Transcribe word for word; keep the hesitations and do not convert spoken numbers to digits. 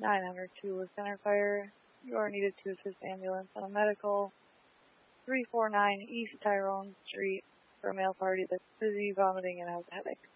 nine hundred two with center fire. You are needed to assist ambulance on a medical. three four nine East Tyrone Street for a male party that's dizzy, vomiting, and has a headache.